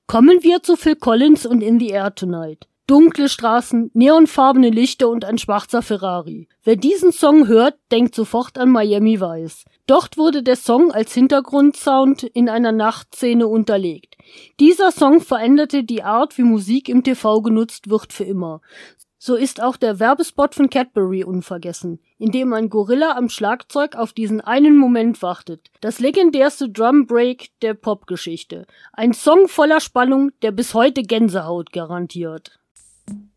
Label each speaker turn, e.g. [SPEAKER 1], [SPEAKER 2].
[SPEAKER 1] Kommen wir zu Phil Collins und In the Air Tonight. Dunkle Straßen, neonfarbene Lichter und ein schwarzer Ferrari. Wer diesen Song hört, denkt sofort an Miami Vice. Dort wurde der Song als Hintergrundsound in einer Nachtszene unterlegt. Dieser Song veränderte die Art, wie Musik im TV genutzt wird, für immer. So ist auch der Werbespot von Cadbury unvergessen, in dem ein Gorilla am Schlagzeug auf diesen einen Moment wartet. Das legendärste Drum Break der Popgeschichte. Ein Song voller Spannung, der bis heute Gänsehaut garantiert.